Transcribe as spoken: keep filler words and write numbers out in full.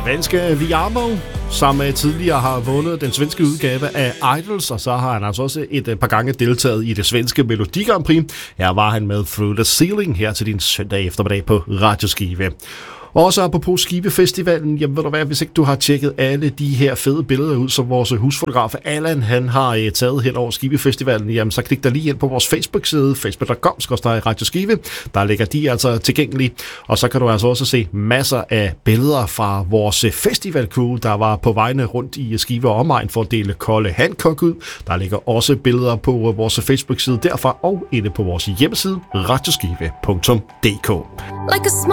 Svenske Viamo, som tidligere har vundet den svenske udgave af Idols, og så har han altså også et par gange deltaget i det svenske Melodi Grand Prix. Her var han med Through the Ceiling her til din søndag eftermiddag på Radio Skive. Og så apropos Skivefestivalen, jamen ved du hvad, hvis ikke du har tjekket alle de her fede billeder ud, som vores husfotograf Allan, han har eh, taget hen over Skivefestivalen, jamen så klik dig lige ind på vores Facebook-side, facebook punktum com skråstreg Radio Skive. Der ligger de altså tilgængelige, og så kan du altså også se masser af billeder fra vores festivalcrew, der var på vejene rundt i Skive og omegn for at dele kolde Hancock ud. Der ligger også billeder på vores Facebook-side derfra og inde på vores hjemmeside radioskive punktum d k. Like